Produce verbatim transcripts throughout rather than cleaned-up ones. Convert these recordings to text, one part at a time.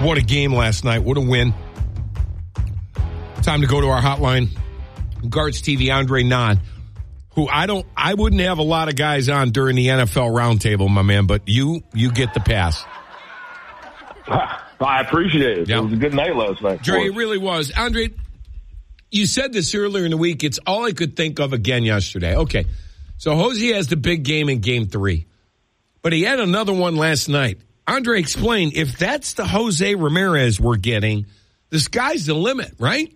What a game last night. What a win. Time to go to our hotline. Guards T V, Andre Nod, who I don't, I wouldn't have a lot of guys on during the N F L roundtable, my man, but you, you get the pass. I appreciate it. Yep. It was a good night last night. Dre, it really was. Andre, you said this earlier in the week. It's all I could think of again yesterday. Okay. So Jose has the big game in game three, but he had another one last night. Andre, explain, if that's the Jose Ramirez we're getting, the sky's the limit, right?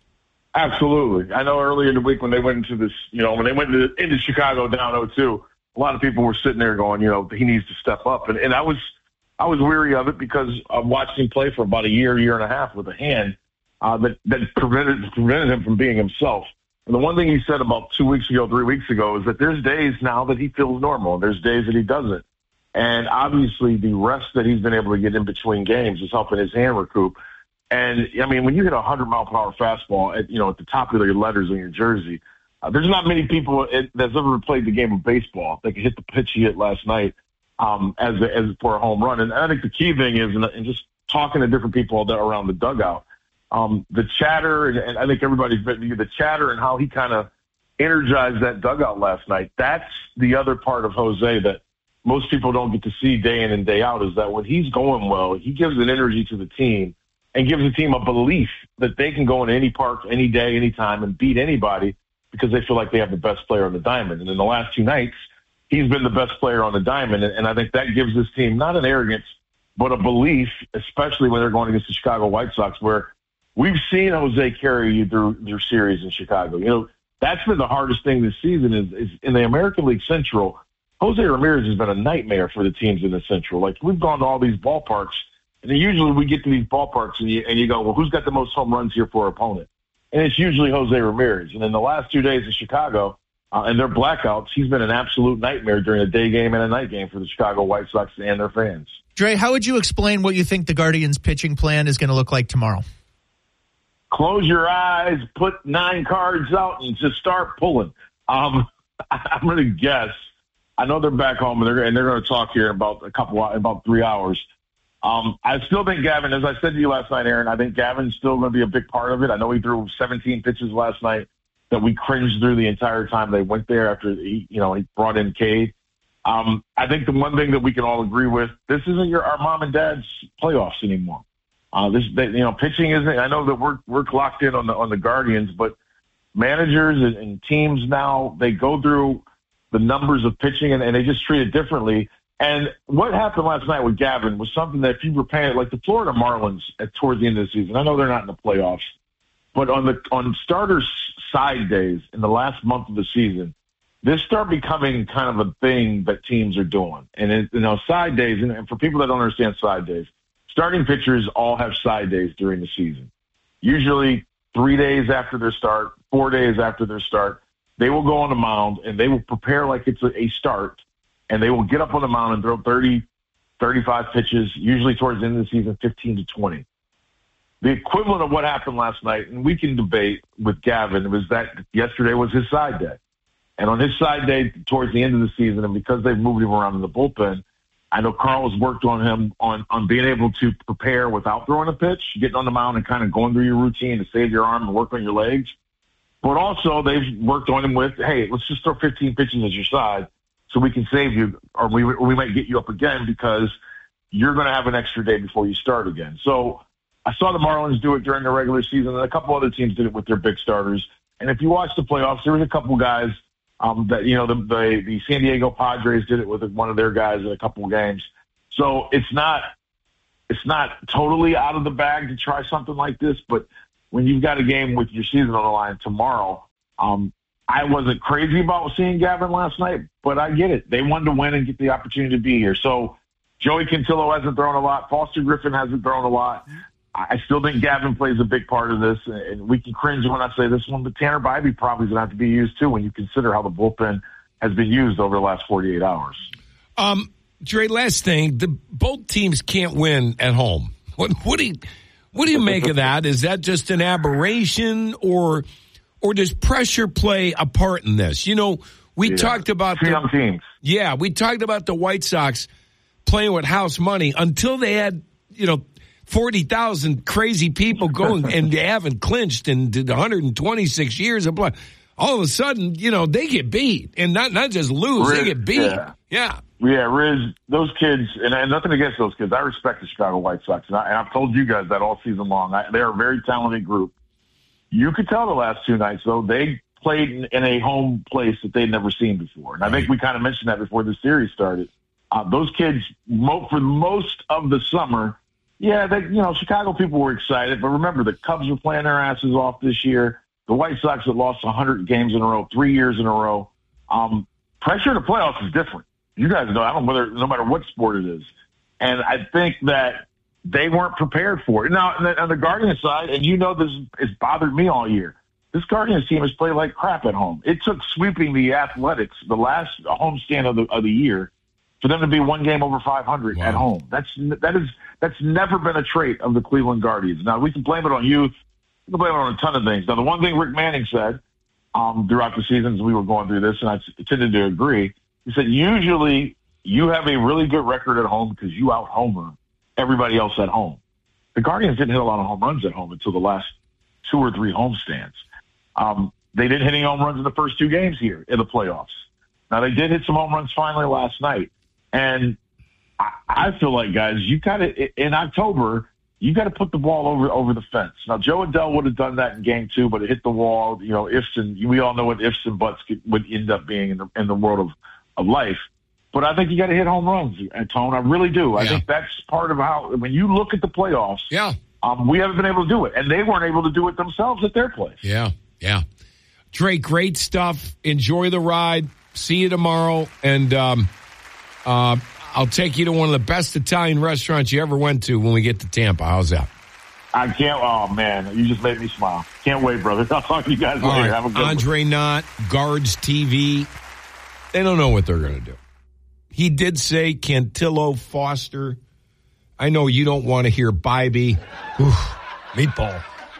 Absolutely. I know earlier in the week when they went into this, you know, when they went into, into Chicago down oh two, a lot of people were sitting there going, you know, he needs to step up. And, and I was I was weary of it because I've watched him play for about a year, year and a half with a hand uh, that, that prevented, prevented him from being himself. And the one thing he said about two weeks ago, three weeks ago, is that there's days now that he feels normal, and there's days that he doesn't. And obviously the rest that he's been able to get in between games is helping his hand recoup. And, I mean, when you hit a one hundred mile per hour fastball at, you know, at the top of your letters on your jersey, uh, there's not many people that's ever played the game of baseball that can hit the pitch he hit last night um, as a, as for a home run. And I think the key thing is, and, and just talking to different people around the dugout, um, the chatter, and, and I think everybody's been the chatter and how he kind of energized that dugout last night. That's the other part of Jose that most people don't get to see day in and day out, is that when he's going well, he gives an energy to the team and gives the team a belief that they can go in any park, any day, any time, and beat anybody because they feel like they have the best player on the diamond. And in the last two nights, he's been the best player on the diamond. And, and I think that gives this team not an arrogance, but a belief, especially when they're going against the Chicago White Sox, where we've seen Jose carry you through their series in Chicago. You know, that's been the hardest thing this season is, is in the American League Central. Jose Ramirez has been a nightmare for the teams in the Central. Like, we've gone to all these ballparks, and then usually we get to these ballparks, and you, and you go, well, who's got the most home runs here for our opponent? And it's usually Jose Ramirez. And in the last two days in Chicago, uh, and their blackouts, he's been an absolute nightmare during a day game and a night game for the Chicago White Sox and their fans. Dre, how would you explain what you think the Guardians' pitching plan is going to look like tomorrow? Close your eyes, put nine cards out, and just start pulling. Um, I'm going to guess. I know they're back home, and they're, and they're going to talk here in about a couple, about three hours. Um, I still think Gavin, as I said to you last night, Aaron, I think Gavin's still going to be a big part of it. I know he threw seventeen pitches last night that we cringed through the entire time they went there after he, you know, he brought in Cade. Um, I think the one thing that we can all agree with, this isn't your our mom and dad's playoffs anymore. Uh, this, they, you know, pitching isn't. I know that we're we're locked in on the on the Guardians, but managers and, and teams now, they go through the numbers of pitching and, and they just treat it differently. And what happened last night with Gavin was something that if you were paying, like the Florida Marlins at towards the end of the season, I know they're not in the playoffs, but on the on starters' side days in the last month of the season, this started becoming kind of a thing that teams are doing. And it, you know, side days, and, and for people that don't understand side days, starting pitchers all have side days during the season. Usually three days after their start, four days after their start, they will go on the mound and they will prepare like it's a, a start, and they will get up on the mound and throw thirty, thirty-five pitches, usually towards the end of the season, fifteen to twenty. The equivalent of what happened last night, and we can debate with Gavin, was that yesterday was his side day. And on his side day towards the end of the season, and because they've moved him around in the bullpen, I know Carl has worked on him on, on being able to prepare without throwing a pitch, getting on the mound and kind of going through your routine to save your arm and work on your legs. But also they've worked on him with, hey, let's just throw fifteen pitches at your side so we can save you, or we, or we might get you up again because you're going to have an extra day before you start again. So I saw the Marlins do it during the regular season, and a couple other teams did it with their big starters. And if you watch the playoffs, there was a couple guys um, that, you know, the, the the San Diego Padres did it with one of their guys in a couple of games. So it's not it's not totally out of the bag to try something like this, but when you've got a game with your season on the line tomorrow, um, I wasn't crazy about seeing Gavin last night, but I get it. They wanted to win and get the opportunity to be here. So Joey Cantillo hasn't thrown a lot. Foster Griffin hasn't thrown a lot. I still think Gavin plays a big part of this, and we can cringe when I say this one, but Tanner Bybee probably is going to have to be used too when you consider how the bullpen has been used over the last forty-eight hours. Um, Dre, last thing, the both teams can't win at home. What, what do you, what do you make of that? Is that just an aberration, or or does pressure play a part in this? You know, we yeah. talked about the young teams. Yeah, we talked about the White Sox playing with house money until they had, you know, forty thousand crazy people going and they haven't clinched in one hundred twenty-six years of blood. All of a sudden, you know, they get beat. And not, not just lose, Riz, they get beat. Yeah. Yeah. Yeah, Riz, those kids, and, and nothing against those kids. I respect the Chicago White Sox, and, I, and I've told you guys that all season long. I, they're a very talented group. You could tell the last two nights, though, they played in, in a home place that they'd never seen before. And I think we kind of mentioned that before the series started. Uh, those kids, mo- for most of the summer, yeah, they, you know, Chicago people were excited. But remember, the Cubs were playing their asses off this year. The White Sox had lost one hundred games in a row, three years in a row. Um, pressure in the playoffs is different. You guys know, I don't know whether, no matter what sport it is. And I think that they weren't prepared for it. Now, on the, on the Guardians side, and you know this has bothered me all year, this Guardians team has played like crap at home. It took sweeping the Athletics, the last homestand of the of the year, for them to be one game over five hundred wow. at home. That's that is that's never been a trait of the Cleveland Guardians. Now, we can blame it on youth. We can blame it on a ton of things. Now, the one thing Rick Manning said um, throughout the seasons we were going through this, and I tended to agree, he said, usually you have a really good record at home because you out-homer everybody else at home. The Guardians didn't hit a lot of home runs at home until the last two or three homestands. Um, they didn't hit any home runs in the first two games here in the playoffs. Now, they did hit some home runs finally last night. And I, I feel like, guys, you got to, in October, you got to put the ball over over the fence. Now, Joe Adell would have done that in game two, but it hit the wall. You know, ifs and we all know what ifs and buts could, would end up being in the, in the world of, of life. But I think you got to hit home runs, Tone. I really do. I yeah. think that's part of how, when you look at the playoffs, yeah, um, we haven't been able to do it. And they weren't able to do it themselves at their place. Yeah, yeah. Drake, great stuff. Enjoy the ride. See you tomorrow. And um, uh, I'll take you to one of the best Italian restaurants you ever went to when we get to Tampa. How's that? I can't. Oh, man. You just made me smile. Can't wait, brother. I'll talk to you guys All later. Right. Have a good Andre one. Knott, Guards T V. They don't know what they're going to do. He did say Cantillo, Foster. I know you don't want to hear Bybee. Oof, meatball.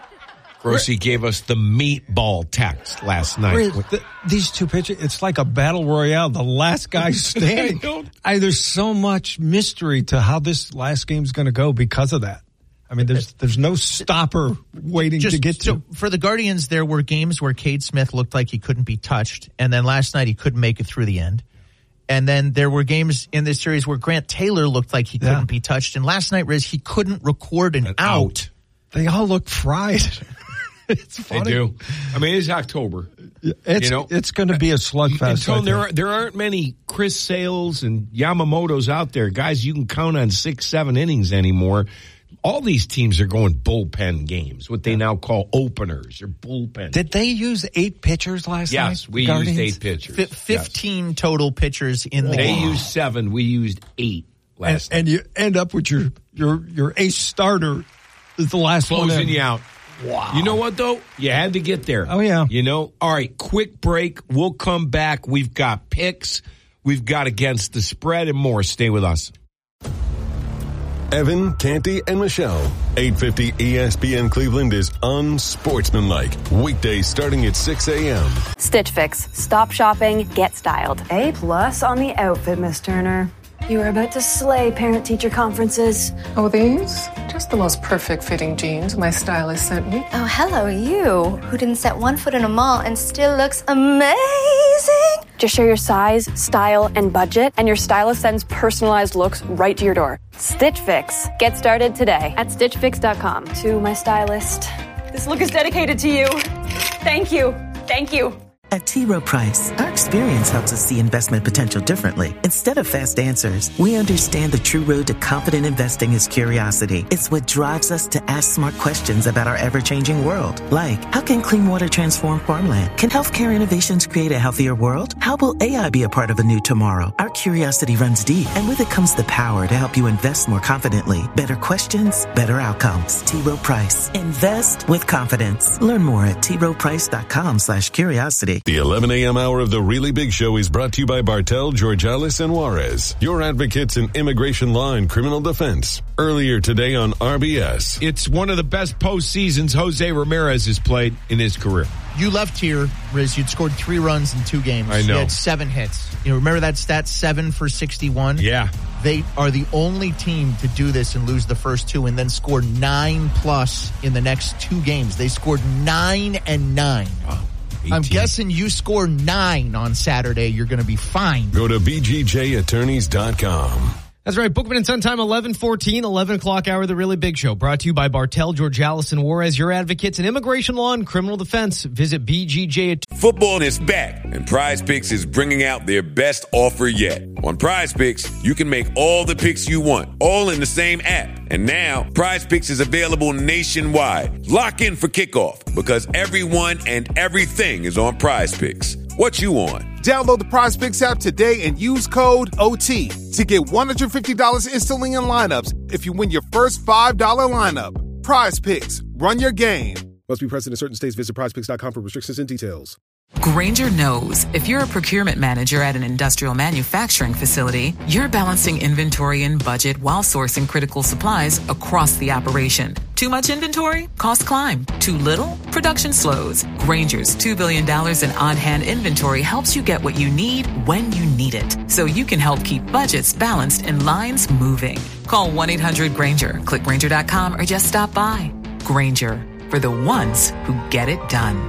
Of course, he gave us the meatball text last night. The, these two pitchers, it's like a battle royale. The last guy standing. I, there's so much mystery to how this last game's going to go because of that. I mean, there's there's no stopper waiting Just, to get to. So for the Guardians, there were games where Cade Smith looked like he couldn't be touched, and then last night he couldn't make it through the end. And then there were games in this series where Grant Taylor looked like he couldn't yeah. be touched, and last night, Riz, he couldn't record an, an out. out. They all look fried. It's funny. They do. I mean, it's October. It's, you know, it's going to be a slugfest. So there are, there aren't many Chris Sales and Yamamotos out there, guys. You can count on six, seven innings anymore. All these teams are going bullpen games, what they now call openers or bullpen. Did they use eight pitchers last yes, night? Yes, we Guardians? used eight pitchers. F- Fifteen yes. total pitchers in the they game. They used seven. We used eight last and, night. And you end up with your your your ace starter is the last Closing one. Closing you out. Wow. You know what, though? You had to get there. Oh, yeah. You know? All right, quick break. We'll come back. We've got picks. We've got against the spread and more. Stay with us. Evan, Canty, and Michelle. eight fifty E S P N Cleveland is unsportsmanlike. Weekdays starting at six a.m. Stitch Fix. Stop shopping. Get styled. A plus on the outfit, Miss Turner. You are about to slay parent-teacher conferences. Oh, these? Just the most perfect fitting jeans my stylist sent me. Oh, hello, you, who didn't set one foot in a mall and still looks amazing. Just share your size, style, and budget, and your stylist sends personalized looks right to your door. Stitch Fix. Get started today at stitch fix dot com. To my stylist, this look is dedicated to you. Thank you. Thank you. At T. Rowe Price, our experience helps us see investment potential differently. Instead of fast answers, we understand the true road to confident investing is curiosity. It's what drives us to ask smart questions about our ever-changing world. Like, how can clean water transform farmland? Can healthcare innovations create a healthier world? How will A I be a part of a new tomorrow? Our curiosity runs deep, and with it comes the power to help you invest more confidently. Better questions, better outcomes. T. Rowe Price. Invest with confidence. Learn more at t rowe price dot com slash curiosity. The eleven a.m. hour of The Really Big Show is brought to you by Bartel, Georgalis, and Juarez, your advocates in immigration law and criminal defense. Earlier today on R B S. It's one of the best postseasons Jose Ramirez has played in his career. You left here, Riz. You'd scored three runs in two games. I know. You had seven hits. You know, remember that stat, seven for sixty-one? Yeah. they are the only team to do this and lose the first two and then score nine plus in the next two games. They scored nine and nine. Wow. I'm guessing you score nine on Saturday, you're going to be fine. Go to b g j attorneys dot com. That's right. Bookman and Son time, eleven fourteen, eleven o'clock hour, The Really Big Show. Brought to you by Bartell, Georgalis, and Juarez, your advocates in immigration law and criminal defense. Visit B G J. Football is back, and Prize Picks is bringing out their best offer yet. On Prize Picks, you can make all the picks you want, all in the same app. And now, Prize Picks is available nationwide. Lock in for kickoff, because everyone and everything is on Prize Picks. What you on? Download the Prize Picks app today and use code O T to get one hundred fifty dollars instantly in lineups if you win your first five dollar lineup. Prize Picks. Run your game. Must be present in certain states. Visit prize picks dot com for restrictions and details. Grainger knows if you're a procurement manager at an industrial manufacturing facility, you're balancing inventory and budget while sourcing critical supplies across the operation. Too much inventory? Costs climb. Too little? Production slows. Grainger's two billion dollars in on-hand inventory helps you get what you need when you need it, so you can help keep budgets balanced and lines moving. Call one eight hundred Grainger, click Grainger dot com, or just stop by. Grainger, for the ones who get it done.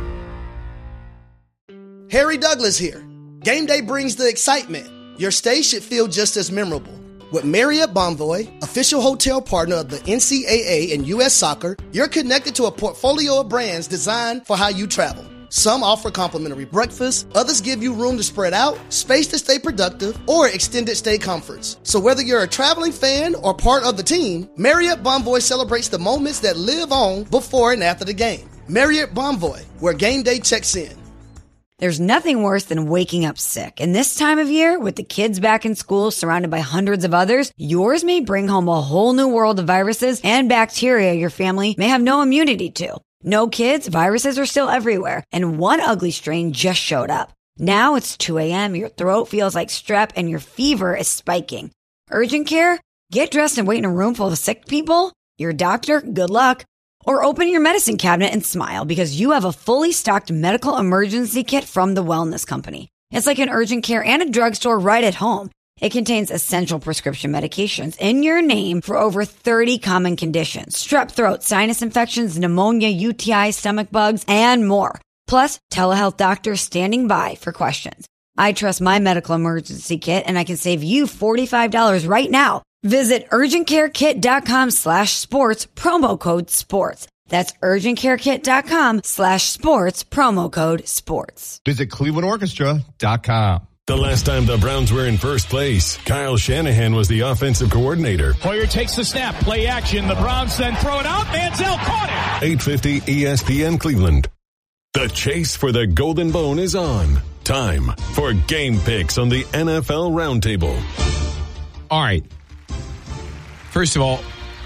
Harry Douglas here. Game day brings the excitement. Your stay should feel just as memorable. With Marriott Bonvoy, official hotel partner of the N C double A and U S Soccer, you're connected to a portfolio of brands designed for how you travel. Some offer complimentary breakfast, others give you room to spread out, space to stay productive, or extended stay comforts. So whether you're a traveling fan or part of the team, Marriott Bonvoy celebrates the moments that live on before and after the game. Marriott Bonvoy, where game day checks in. There's nothing worse than waking up sick. And this time of year, with the kids back in school surrounded by hundreds of others, yours may bring home a whole new world of viruses and bacteria your family may have no immunity to. No kids, viruses are still everywhere, and one ugly strain just showed up. Now it's two a.m., your throat feels like strep, and your fever is spiking. Urgent care? Get dressed and wait in a room full of sick people? Your doctor? Good luck. Or open your medicine cabinet and smile because you have a fully stocked medical emergency kit from the Wellness Company. It's like an urgent care and a drugstore right at home. It contains essential prescription medications in your name for over thirty common conditions: strep throat, sinus infections, pneumonia, U T I, stomach bugs, and more. Plus, telehealth doctors standing by for questions. I trust my medical emergency kit, and I can save you forty-five dollars right now. Visit urgentcarekit.com slash sports, promo code sports. That's urgentcarekit.com slash sports, promo code sports. Visit cleveland orchestra dot com. The last time the Browns were in first place, Kyle Shanahan was the offensive coordinator. Hoyer takes the snap, play action. The Browns then throw it out. Manziel caught it. eight fifty E S P N Cleveland. The chase for the Golden Bone is on. Time for game picks on the N F L Roundtable. All right. First of all,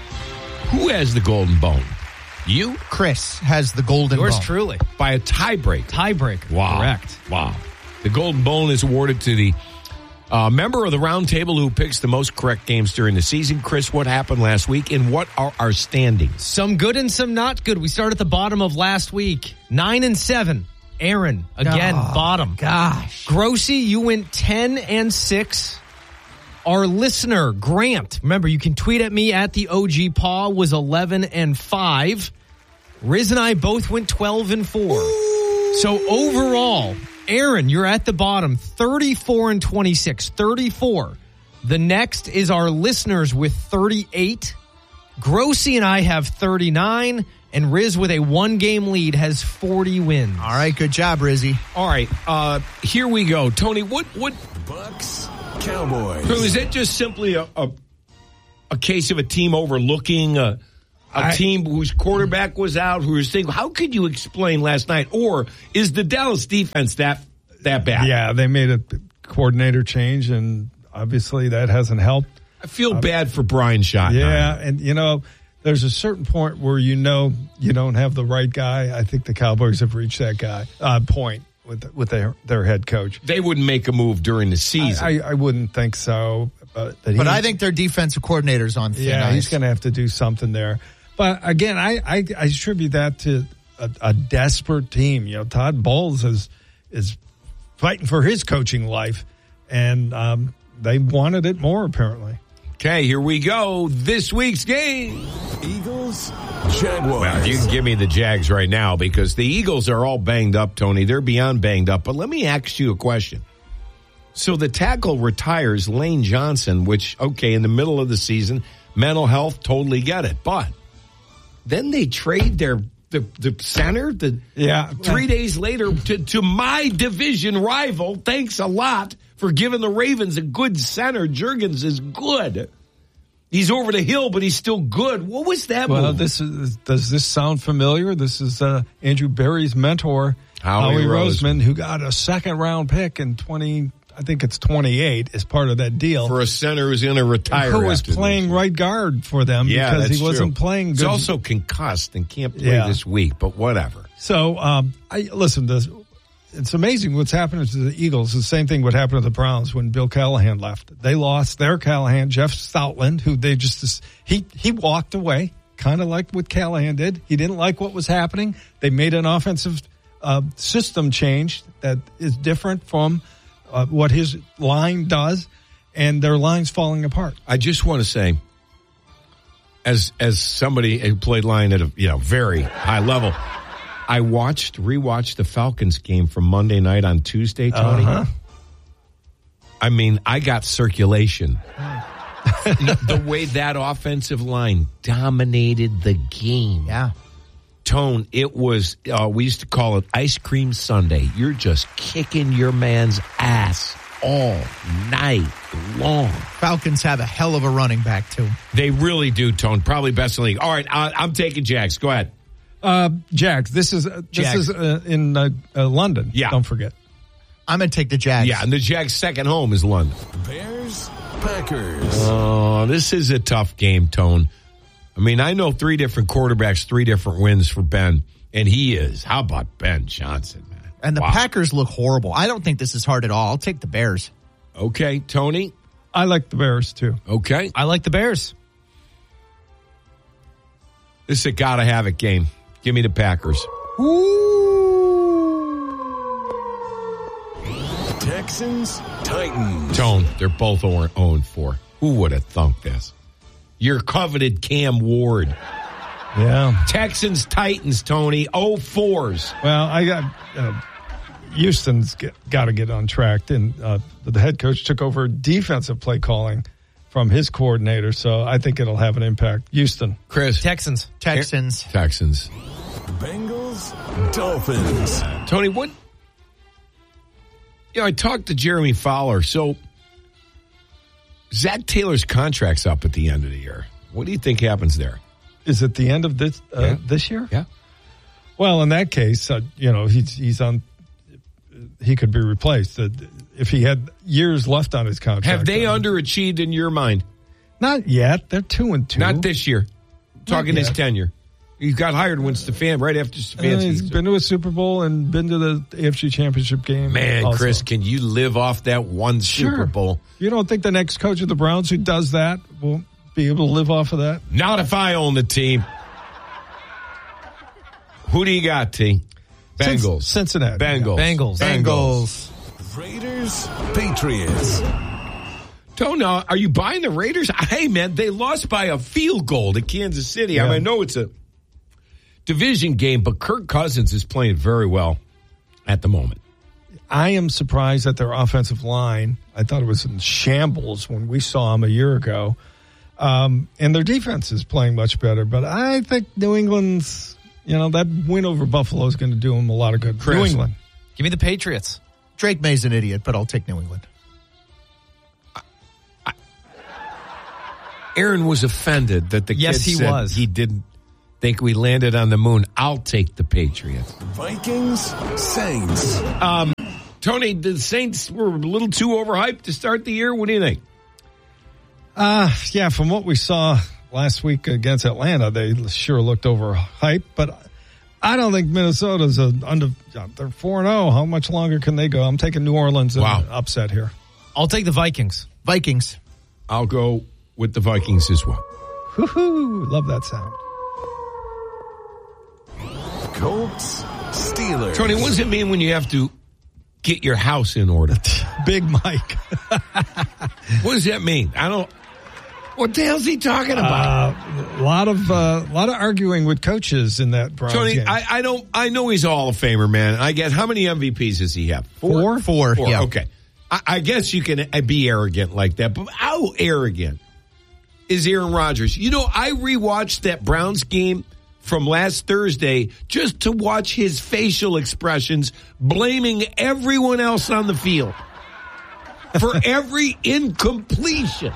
who has the Golden Bone? You? Chris has the Golden Yours Bone. Yours truly. By a tiebreak. Tiebreak. Wow. Correct. Wow. The Golden Bone is awarded to the uh, member of the Roundtable who picks the most correct games during the season. Chris, what happened last week and what are our standings? Some good and some not good. We start at the bottom of last week. Nine and seven. Aaron, again, oh, bottom. Gosh. Grossy, you went ten and six. Our listener, Grant, remember, you can tweet at me at the O G Paw, was eleven and five. Riz and I both went twelve and four. Ooh. So overall, Aaron, you're at the bottom, thirty-four and twenty-six. thirty-four. The next is our listeners with thirty-eight. Grossy and I have thirty-nine. And Riz, with a one-game lead, has forty wins. All right, good job, Rizzy. All right, uh, here we go. Tony, what... what Bucks, Cowboys. So is it just simply a, a, a case of a team overlooking a, a I, team whose quarterback was out, who was thinking, how could you explain last night? Or is the Dallas defense that that bad? Yeah, they made a coordinator change, and obviously that hasn't helped. I feel um, bad for Brian Schottenheimer. Yeah, and, you know... There's a certain point where you know you don't have the right guy. I think the Cowboys have reached that guy uh, point with with their their head coach. They wouldn't make a move during the season. I, I, I wouldn't think so. But, but I think their defensive coordinator's on thin Yeah, ice. He's going to have to do something there. But again, I, I, I attribute that to a, a desperate team. You know, Todd Bowles is is fighting for his coaching life, and um, they wanted it more apparently. Okay, here we go. This week's game. Eagles, Jaguars. Well, you can give me the Jags right now because the Eagles are all banged up, Tony. They're beyond banged up. But let me ask you a question. So the tackle retires Lane Johnson, which, okay, in the middle of the season, mental health, totally get it. But then they trade their the, the center the yeah. three days later to, to my division rival. Thanks a lot for giving the Ravens a good center. Juergens is good. He's over the hill, but he's still good. What was that well, move? This is, does this sound familiar? This is uh, Andrew Berry's mentor, Howie, Howie Roseman. Roseman, who got a second-round pick in twenty, I think it's twenty-eight, as part of that deal. For a center who's going to retire. Who was playing right guard for them yeah, because he wasn't true. playing good. He's also concussed and can't play Yeah. this week, but whatever. So, um, I listen, this, it's amazing what's happening to the Eagles. The same thing would happen to the Browns when Bill Callahan left. They lost their Callahan, Jeff Stoutland, who they just, he, he walked away, kind of like what Callahan did. He didn't like what was happening. They made an offensive uh, system change that is different from uh, what his line does, and their line's falling apart. I just want to say, as as somebody who played line at a you know very high level, I watched, rewatched the Falcons game from Monday night on Tuesday, Tony. Uh-huh. I mean, I got circulation. The way that offensive line dominated the game. Yeah. Tone, it was, uh, we used to call it Ice Cream Sunday. You're just kicking your man's ass all night long. Falcons have a hell of a running back, too. They really do, Tone. Probably best in the league. All right, I, I'm taking Jags. Go ahead. Uh, Jags. This is uh, this Jags. is uh, in uh, uh, London. Yeah. Don't forget. I'm going to take the Jags. Yeah, and the Jags' second home is London. Bears, Packers. Oh, this is a tough game, Tone. I mean, I know three different quarterbacks, three different wins for Ben, and he is. How about Ben Johnson, man? And the Wow. Packers look horrible. I don't think this is hard at all. I'll take the Bears. Okay, Tony. I like the Bears, too. Okay. I like the Bears. This is a gotta-have-it game. Give me the Packers. Texans, Titans. Tone, they're both oh and four. Who would have thunk this? Your coveted Cam Ward. Yeah. Texans, Titans, Tony, oh fours. Well, I got uh, Houston's got to get on track, and uh, the head coach took over defensive play calling from his coordinator, so I think it'll have an impact. Houston, Chris, Texans, Texans, Texans, Bengals, Dolphins. Tony, what? You know, I talked to Jeremy Fowler. So Zach Taylor's contract's up at the end of the year. What do you think happens there? Is it the end of this uh, Yeah. this year? Yeah. Well, in that case, uh, you know, he's he's on. He could be replaced uh, if he had years left on his contract. Have they uh, underachieved in your mind? Not yet. They're two and two. Not this year. Talking his yet. tenure. He got hired when Stefan, right after Uh, Stefanski. he's been to a Super Bowl and been to the A F C Championship game. Man, also. Chris, can you live off that one Sure. Super Bowl? You don't think the next coach of the Browns who does that will be able to live off of that? Not if I own the team. Who do you got, T? Bengals. Cincinnati. Bengals. Bengals. Bengals. Raiders, Patriots. Don't know. Are you buying the Raiders? Hey, man, they lost by a field goal to Kansas City. Yeah. I mean, I know it's a division game, but Kirk Cousins is playing very well at the moment. I am surprised at their offensive line. I thought it was in shambles when we saw them a year ago. Um, and their defense is playing much better. But I think New England's, you know, that win over Buffalo is going to do them a lot of good. Chris. New England. Give me the Patriots. Drake May's an idiot, but I'll take New England. Aaron was offended that the Yes, kid he said was. he didn't think we landed on the moon. I'll take the Patriots. Vikings, Saints. Um, Tony, the Saints were a little too overhyped to start the year. What do you think? Uh, yeah, from what we saw last week against Atlanta, they sure looked overhyped. But I don't think Minnesota's a under. They're four and zero. How much longer can they go? I'm taking New Orleans in Wow. an upset here. I'll take the Vikings. Vikings. I'll go with the Vikings as well. Woo-hoo, love that sound. Colts, Steelers. Tony, what does it mean when you have to get your house in order? Big Mike. What does that mean? I don't. What the hell's he talking about? Uh, a lot of uh, a lot of arguing with coaches in that Browns Tony, game. I, I don't. I know he's a Hall of Famer, man. I guess how many M V Ps does he have? Four? Four. Four. Yeah. Okay. I, I guess you can be arrogant like that, but how arrogant is Aaron Rodgers? You know, I rewatched that Browns game from last Thursday just to watch his facial expressions, blaming everyone else on the field for every incompletion.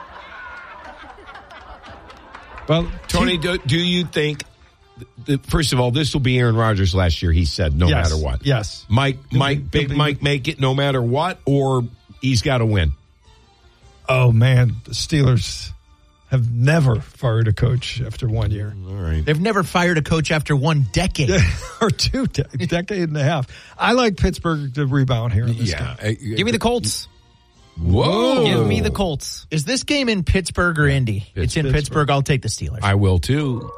Well, Tony, do, do you think, that, first of all, this will be Aaron Rodgers last year, he said, no yes, matter what. Yes. Mike, Mike, be, Big be, Mike make it no matter what, or he's got to win? Oh, man, the Steelers have never fired a coach after one year. All right. They've never fired a coach after one decade. or two, de- decade and a half. I like Pittsburgh to rebound here in this Yeah. game. Give me the Colts. Whoa. Give me the Colts. Is this game in Pittsburgh or Indy? It's It's in Pittsburgh. Pittsburgh. I'll take the Steelers. I will too.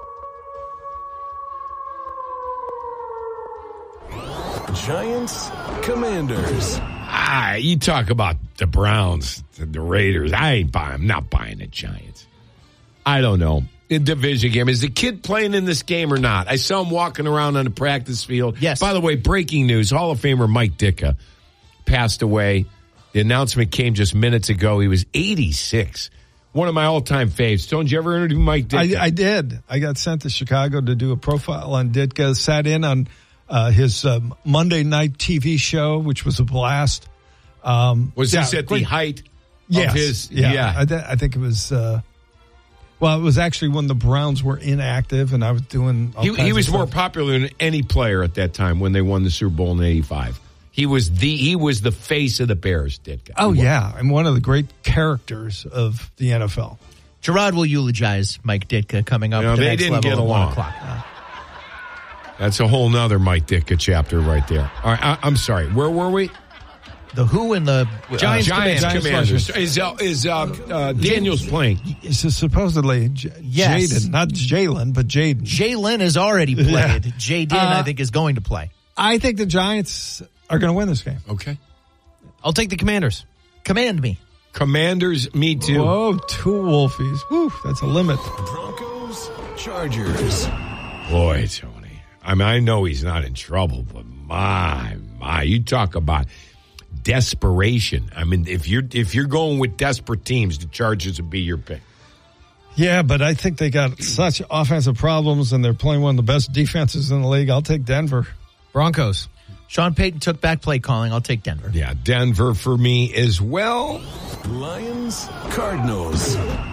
Giants, Commanders. Ah, you talk about the Browns, the, the Raiders. I ain't buying. I'm not buying the Giants. I don't know. In division game, is the kid playing in this game or not? I saw him walking around on the practice field. Yes. By the way, breaking news: Hall of Famer Mike Ditka passed away. The announcement came just minutes ago. He was eighty-six. One of my all-time faves. Don't you ever interview Mike Ditka? I, I did. I got sent to Chicago to do a profile on Ditka. Sat in on uh, his um, Monday night T V show, which was a blast. Um, was yeah, this at great. the height yes. of his? Yeah, yeah. I, th- I think it was. Uh, well, it was actually when the Browns were inactive, and I was doing. All He, kinds he was of more stuff. popular than any player at that time when they won the Super Bowl in eighty-five. He was the he was the face of the Bears, Ditka. Oh He was. yeah, and one of the great characters of the N F L. Gerard will eulogize Mike Ditka coming up. You know, at the they next didn't level get at one along. o'clock. Uh, That's a whole nother Mike Ditka chapter right there. All right, I, I'm sorry. Where were we? The who and the Uh, Giants, Giants, Commanders. Commanders. Is uh, is uh, uh, Daniels playing? It's supposedly J- Yes. Jaden, not Jalen, but Jaden. Jalen has already played. Yeah. Jaden, Uh, I think, is going to play. I think the Giants are going to win this game. Okay. I'll take the Commanders. Command me. Commanders, me too. Whoa, two Wolfies. Whew, that's a limit. Broncos, Chargers. Boy, Tony. I mean, I know he's not in trouble, but my, my, you talk about desperation. I mean, if you're if you're going with desperate teams, the Chargers would be your pick. Yeah, but I think they got such offensive problems, and they're playing one of the best defenses in the league. I'll take Denver. Broncos. Sean Payton took back play calling. I'll take Denver. Yeah, Denver for me as well. Lions, Cardinals.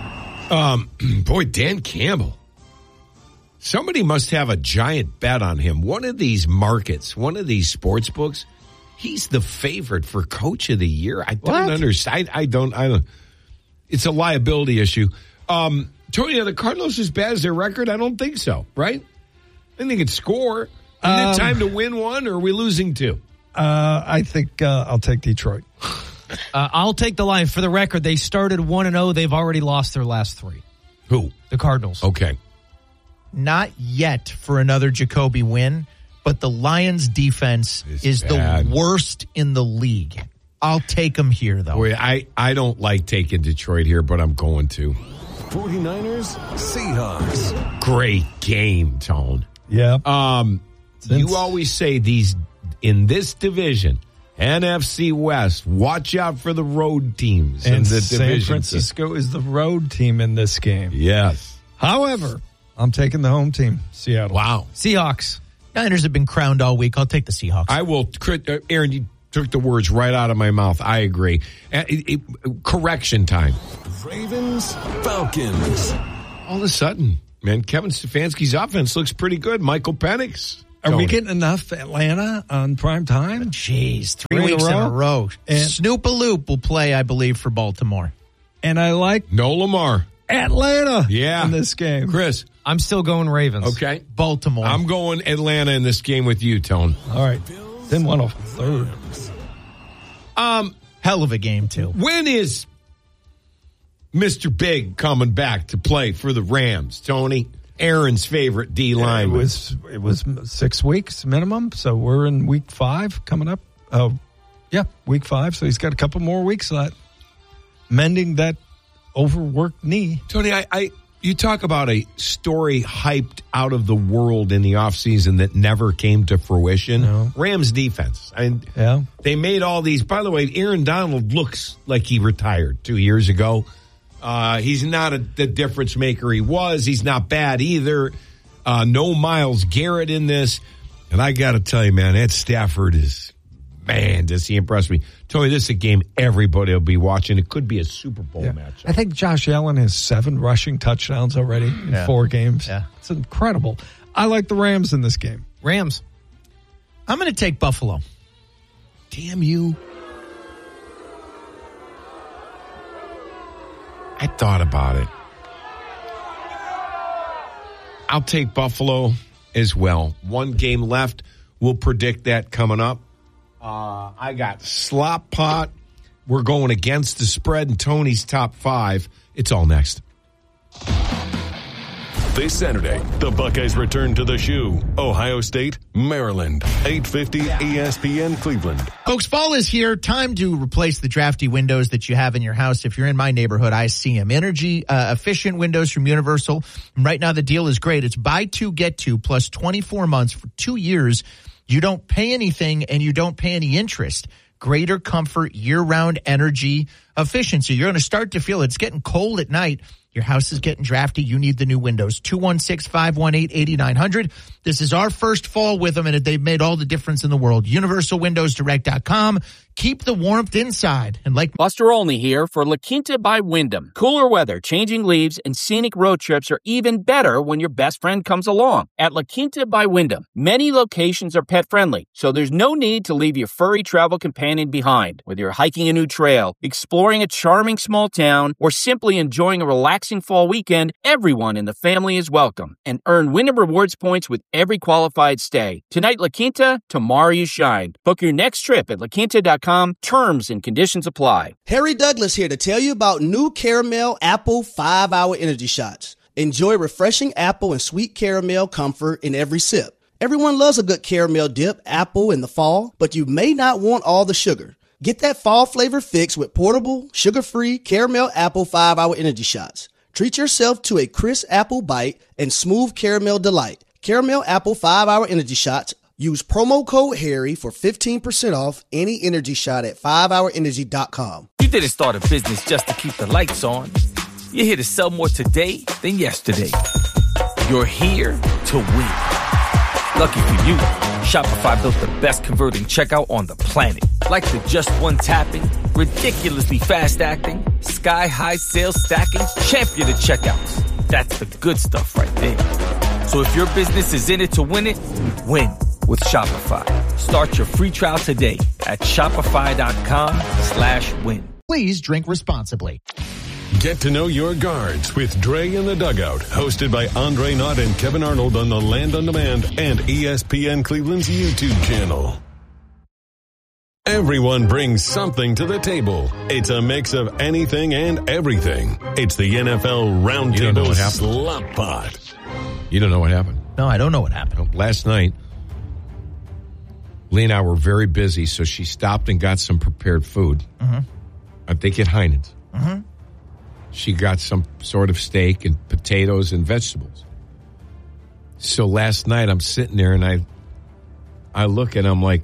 Um, boy, Dan Campbell. Somebody must have a giant bet on him. One of these markets, one of these sports books, he's the favorite for Coach of the Year. I don't What? understand. I, I don't. I don't. It's a liability issue. Um, Tony, are the Cardinals as bad as their record? I don't think so. Right? I think it's score. Isn't Um, it time to win one, or are we losing two? Uh, I think uh, I'll take Detroit. Uh, I'll take the Lions. For the record, they started one and oh. They've already lost their last three. Who? The Cardinals. Okay. Not yet for another Jacoby win, but the Lions defense It's is bad. the worst in the league. I'll take them here, though. Boy, I, I don't like taking Detroit here, but I'm going to. 49ers, Seahawks. Great game, Tone. Yeah. Um, Since- you always say these in this division, N F C West. Watch out for the road teams in And the San division. Francisco is the road team in this game. Yes. However, I'm taking the home team, Seattle. Wow. Seahawks. Niners have been crowned all week. I'll take the Seahawks. I will. uh, Aaron, you took the words right out of my mouth. I agree. Uh, it- it- correction time. Ravens, Falcons. All of a sudden, man, Kevin Stefanski's offense looks pretty good. Michael Penix. Are we Tony. getting enough Atlanta on prime time? Jeez, three, Three in a weeks in a row? row. And- Snoop-a-loop will play, I believe, for Baltimore. And I like No Lamar. Atlanta Yeah. in this game. Chris. I'm still going Ravens. Okay. Baltimore. I'm going Atlanta in this game with you, Tone. All right. Then one of third. Um, Hell of a game, too. when is Mister Big coming back to play for the Rams, Tony? Aaron's favorite D It lineman. was it was six weeks minimum, so we're in week five coming up. Oh, yeah, week five. So he's got a couple more weeks left, mending that overworked knee. Tony, I, I you talk about a story hyped out of the world in the offseason that never came to fruition. No. Rams defense. I mean, yeah. They made all these. By the way, Aaron Donald looks like he retired two years ago. Uh, he's not a, the difference maker he was. He's not bad either. Uh, no Myles Garrett in this. And I got to tell you, man, Ed Stafford is, man, does he impress me. Tony, this is a game everybody will be watching. It could be a Super Bowl yeah. match. I think Josh Allen has seven rushing touchdowns already in yeah. four games. Yeah. It's incredible. I like the Rams in this game. Rams. I'm going to take Buffalo. Damn you. I thought about it. I'll take Buffalo as well. One game left. We'll predict that coming up. Uh, I got Slop Pot. We're going against the spread in Tony's top five. It's all next. This Saturday, the Buckeyes return to the Shoe. Ohio State, Maryland. eight fifty E S P N Cleveland. Folks, fall is here. Time to replace the drafty windows that you have in your house. If you're in my neighborhood, I see them. Energy uh, efficient windows from Universal. And right now, the deal is great. It's buy two, get two, plus twenty-four months for two years. You don't pay anything and you don't pay any interest. Greater comfort, year-round energy efficiency. You're going to start to feel it. It's getting cold at night. Your house is getting drafty. You need the new windows. two one six, five one eight, eight nine zero zero. This is our first fall with them, and they've made all the difference in the world. universal windows direct dot com. Keep the warmth inside. And like Buster Olney here for La Quinta by Wyndham. Cooler weather, changing leaves, and scenic road trips are even better when your best friend comes along. At La Quinta by Wyndham, many locations are pet-friendly, so there's no need to leave your furry travel companion behind. Whether you're hiking a new trail, exploring a charming small town, or simply enjoying a relaxing fall weekend, everyone in the family is welcome. And earn Wyndham Rewards points with every qualified stay. Tonight, La Quinta, tomorrow you shine. Book your next trip at la quinta dot com. Terms and conditions apply. Harry Douglas here to tell you about new Caramel Apple five hour Energy Shots. Enjoy refreshing apple and sweet caramel comfort in every sip. Everyone loves a good caramel dip apple in the fall, but you may not want all the sugar. Get that fall flavor fix with portable, sugar-free Caramel Apple five hour Energy Shots. Treat yourself to a crisp apple bite and smooth caramel delight. Caramel Apple five hour Energy Shots. Use promo code Harry for fifteen percent off any energy shot at five hour energy dot com. You didn't start a business just to keep the lights on. You're here to sell more today than yesterday. You're here to win. Lucky for you, Shopify built the best converting checkout on the planet. Like the just one tapping, ridiculously fast acting, sky-high sales stacking, champion of checkouts. That's the good stuff right there. So if your business is in it to win it, win with Shopify. Start your free trial today at shopify.com slash win. Please drink responsibly. Get to know your guards with Dre in the Dugout, hosted by Andre Knott and Kevin Arnold on the Land on Demand and E S P N Cleveland's YouTube channel. Everyone brings something to the table. It's a mix of anything and everything. It's the N F L Roundtable Slop Pot. You don't know what happened? No, I don't know what happened. Last night, Lee and I were very busy, so she stopped and got some prepared food. Mm-hmm. I think at Heinen's. Mm-hmm. She got some sort of steak and potatoes and vegetables. So last night I'm sitting there and I I look and I'm like,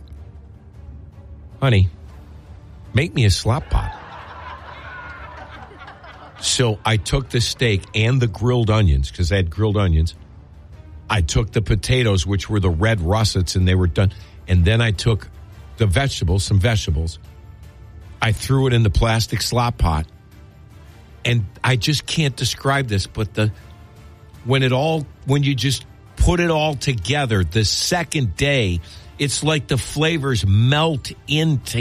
honey, make me a slop pot. So I took the steak and the grilled onions, because I had grilled onions. I took the potatoes, which were the red russets, and they were done. And then I took the vegetables, some vegetables. I threw it in the plastic slop pot. And I just can't describe this, but the when it all when you just put it all together, the second day, it's like the flavors melt into